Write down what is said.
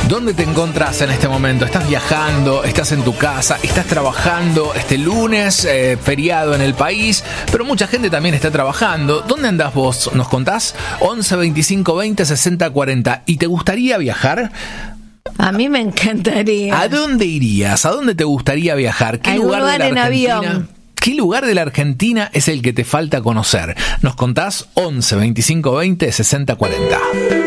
¿Dónde te encontrás en este momento? ¿Estás viajando? ¿Estás en tu casa? ¿Estás trabajando este lunes? Feriado en el país, pero mucha gente también está trabajando. ¿Dónde andás vos? ¿Nos contás? 11 25 20 60 40. ¿Y te gustaría viajar? A mí me encantaría. ¿A dónde irías? ¿A dónde te gustaría viajar? ¿Qué ¿Algún lugar de la en Argentina? avión? ¿Qué lugar de la Argentina es el que te falta conocer? Nos contás 11 25 20 60 40.